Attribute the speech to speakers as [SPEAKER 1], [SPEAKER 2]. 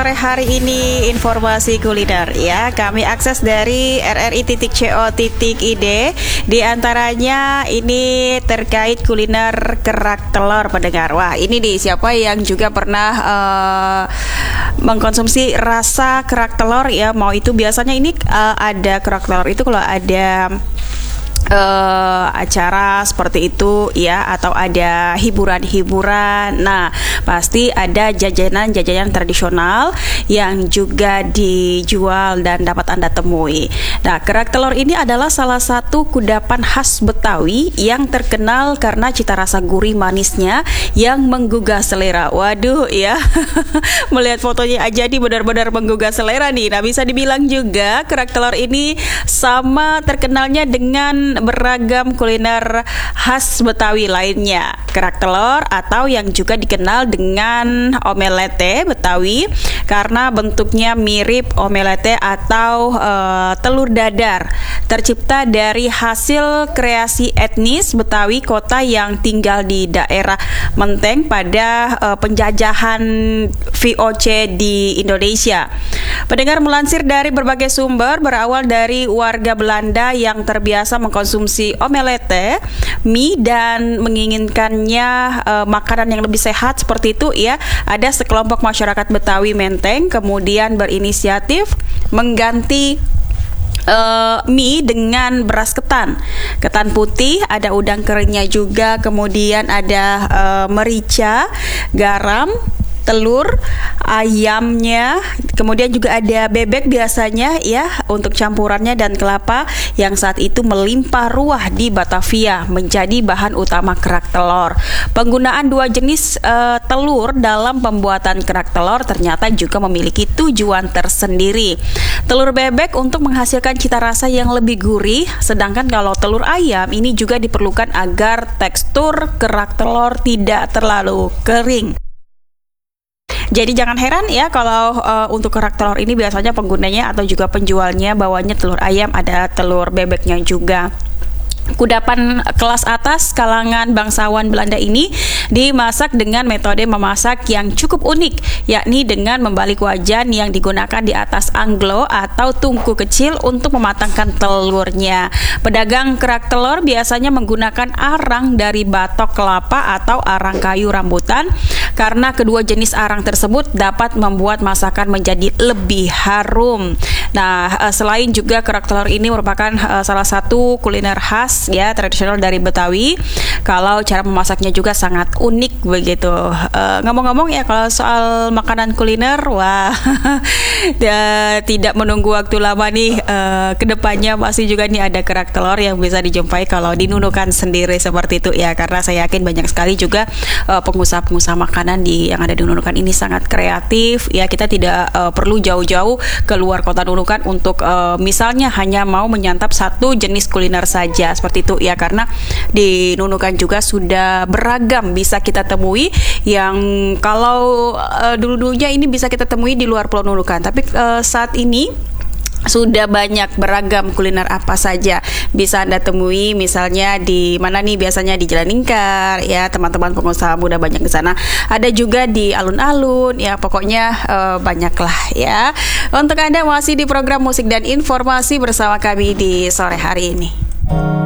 [SPEAKER 1] Sore hari ini informasi kuliner ya, kami akses dari rri.co.id. Di antaranya ini terkait kuliner kerak telur pendengar. Wah, ini nih siapa yang juga pernah mengkonsumsi rasa kerak telur ya, mau itu biasanya ini ada kerak telur itu kalau ada acara seperti itu ya, atau ada hiburan-hiburan. Nah, pasti ada jajanan-jajanan tradisional yang juga dijual dan dapat Anda temui. Nah, kerak telur ini adalah salah satu kudapan khas Betawi yang terkenal karena cita rasa gurih manisnya yang menggugah selera. Waduh ya, melihat fotonya aja nih benar-benar menggugah selera nih. Nah, bisa dibilang juga kerak telur ini sama terkenalnya dengan beragam kuliner khas Betawi lainnya. Kerak telur atau yang juga dikenal dengan omelette Betawi karena bentuknya mirip omelette atau telur dadar, tercipta dari hasil kreasi etnis Betawi kota yang tinggal di daerah Menteng pada penjajahan VOC di Indonesia. Pendengar, melansir dari berbagai sumber, berawal dari warga Belanda yang terbiasa mengkonsumsi omelette, mie, dan menginginkannya makanan yang lebih sehat seperti itu ya, ada sekelompok masyarakat Betawi Menteng kemudian berinisiatif mengganti mie dengan beras ketan putih, ada udang keringnya juga, kemudian ada merica, garam, telur, ayamnya, kemudian juga ada bebek biasanya ya untuk campurannya, dan kelapa yang saat itu melimpah ruah di Batavia menjadi bahan utama kerak telur. Penggunaan dua jenis telur dalam pembuatan kerak telur ternyata juga memiliki tujuan tersendiri. Telur bebek untuk menghasilkan cita rasa yang lebih gurih, sedangkan kalau telur ayam ini juga diperlukan agar tekstur kerak telur tidak terlalu kering. Jadi jangan heran ya kalau untuk kerak telur ini biasanya penggunanya atau juga penjualnya bawanya telur ayam, ada telur bebeknya juga. Kudapan kelas atas kalangan bangsawan Belanda ini dimasak dengan metode memasak yang cukup unik, yakni dengan membalik wajan yang digunakan di atas anglo atau tungku kecil untuk mematangkan telurnya. Pedagang kerak telur biasanya menggunakan arang dari batok kelapa atau arang kayu rambutan karena kedua jenis arang tersebut dapat membuat masakan menjadi lebih harum. Nah, selain juga kerak telur ini merupakan salah satu kuliner khas ya tradisional dari Betawi. Kalau cara memasaknya juga sangat unik begitu. Ngomong-ngomong ya kalau soal makanan kuliner, wah tidak menunggu waktu lama nih, kedepannya masih juga nih ada kerak telur yang bisa dijumpai kalau dinunukan sendiri seperti itu ya, karena saya yakin banyak sekali juga pengusaha-pengusaha makanan yang ada di Nunukan ini sangat kreatif ya. Kita tidak perlu jauh-jauh keluar kota Nunukan untuk misalnya hanya mau menyantap satu jenis kuliner saja seperti itu ya, karena di Nunukan juga sudah beragam bisa kita temui yang kalau dulu-dulunya ini bisa kita temui di luar Pulau Nunukan, tapi saat ini sudah banyak beragam kuliner apa saja bisa Anda temui. Misalnya di mana nih, biasanya di Jalan Lingkar ya, teman-teman pengusaha muda banyak di sana. Ada juga di alun-alun ya, pokoknya banyak lah ya. Untuk Anda masih di program musik dan informasi bersama kami di sore hari ini.